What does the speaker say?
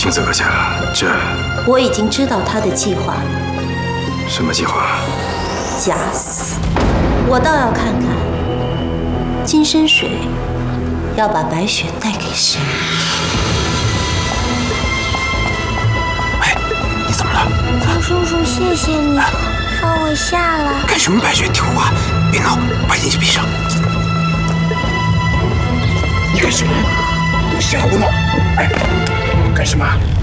青子阁下，这我已经知道他的计划。 什么计划？ 假死。我倒要看看，金生水要把白雪带给谁。 喂，你怎么了？ 唐叔叔，谢谢你，放我下来。 干什么白雪？听话，别闹，把眼睛闭上。你干什么？你瞎胡闹！哎，干什么？